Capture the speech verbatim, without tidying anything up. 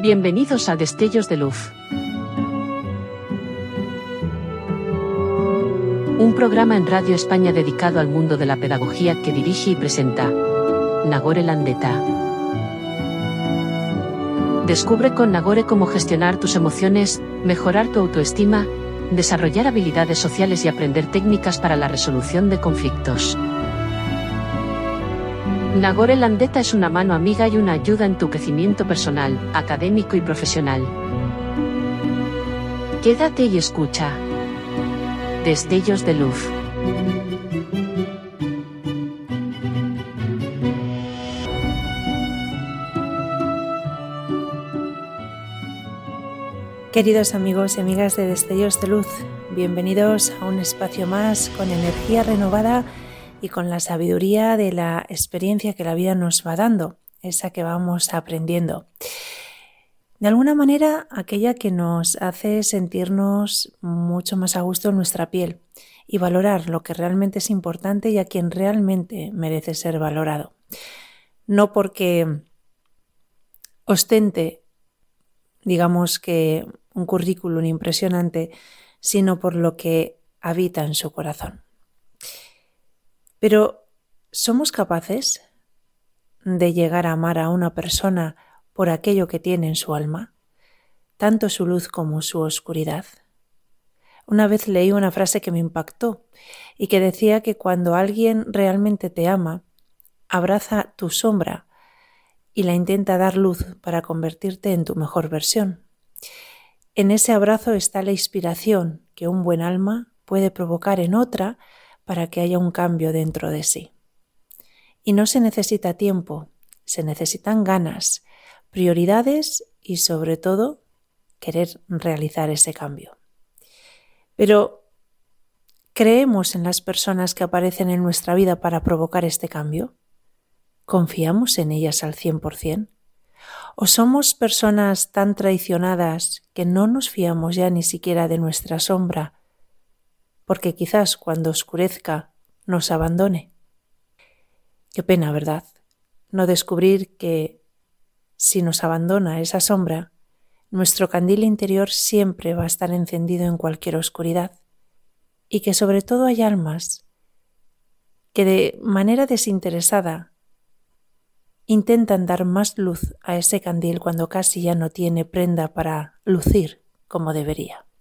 Bienvenidos a Destellos de Luz. Un programa en Radio España dedicado al mundo de la pedagogía que dirige y presenta Nagore Landeta. Descubre con Nagore cómo gestionar tus emociones, mejorar tu autoestima, desarrollar habilidades sociales y aprender técnicas para la resolución de conflictos. Nagore Landeta es una mano amiga y una ayuda en tu crecimiento personal, académico y profesional. Quédate y escucha. Destellos de Luz. Queridos amigos y amigas de Destellos de Luz, bienvenidos a un espacio más con energía renovada y con la sabiduría de la experiencia que la vida nos va dando, esa que vamos aprendiendo. De alguna manera, aquella que nos hace sentirnos mucho más a gusto en nuestra piel y valorar lo que realmente es importante y a quien realmente merece ser valorado. No porque ostente, digamos que un currículum impresionante, sino por lo que habita en su corazón. Pero, ¿somos capaces de llegar a amar a una persona por aquello que tiene en su alma, tanto su luz como su oscuridad? Una vez leí una frase que me impactó y que decía que cuando alguien realmente te ama, abraza tu sombra y la intenta dar luz para convertirte en tu mejor versión. En ese abrazo está la inspiración que un buen alma puede provocar en otra para que haya un cambio dentro de sí. Y no se necesita tiempo, se necesitan ganas, prioridades y sobre todo querer realizar ese cambio. Pero, ¿creemos en las personas que aparecen en nuestra vida para provocar este cambio? ¿Confiamos en ellas al cien por ciento? ¿O somos personas tan traicionadas que no nos fiamos ya ni siquiera de nuestra sombra, porque quizás cuando oscurezca nos abandone? Qué pena, ¿verdad? No descubrir que si nos abandona esa sombra, nuestro candil interior siempre va a estar encendido en cualquier oscuridad y que sobre todo hay almas que de manera desinteresada intentan dar más luz a ese candil cuando casi ya no tiene prenda para lucir como debería.